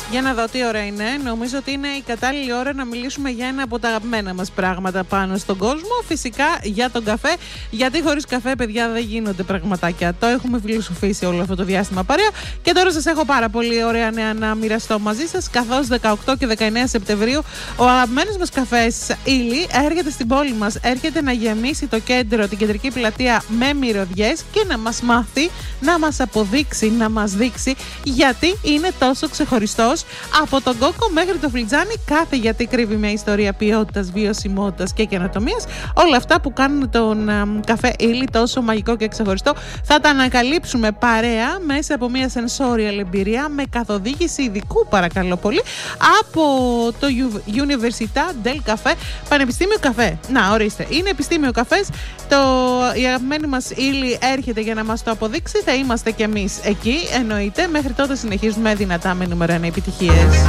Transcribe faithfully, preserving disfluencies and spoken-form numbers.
Για να δω τι ώρα είναι. Νομίζω ότι είναι η κατάλληλη ώρα να μιλήσουμε για ένα από τα αγαπημένα μας πράγματα πάνω στον κόσμο. Φυσικά για τον καφέ. Γιατί χωρίς καφέ, παιδιά, δεν γίνονται πραγματάκια. Το έχουμε φιλοσοφήσει όλο αυτό το διάστημα παρέα. Και τώρα σας έχω πάρα πολύ ωραία νέα να μοιραστώ μαζί σας. Καθώς δεκαοκτώ και δεκαεννέα Σεπτεμβρίου ο αγαπημένος μας καφές Ήλι έρχεται στην πόλη μας. Έρχεται να γεμίσει το κέντρο, την κεντρική πλατεία με μυρωδιές και να μας μάθει, να μας αποδείξει, να μας δείξει γιατί είναι τόσο ξεχωριστός. Από τον κόκο μέχρι το φλιτζάνι, κάθε γιατί κρύβει μια ιστορία ποιότητας, βιωσιμότητας και καινοτομίας. Όλα αυτά που κάνουν τον α, καφέ Ήλι τόσο μαγικό και ξεχωριστό θα τα ανακαλύψουμε παρέα μέσα από μια sensorial εμπειρία με καθοδήγηση ειδικού, παρακαλώ πολύ, από το Università del Café, Πανεπιστήμιο Καφέ. Να, ορίστε, είναι επιστήμιο καφές. Το, η αγαπημένη μας Ήλι έρχεται για να μας το αποδείξει. Θα είμαστε κι εμείς εκεί, εννοείται. Μέχρι τότε συνεχίζουμε δυνατά με νούμερο ένα επιτυχίες.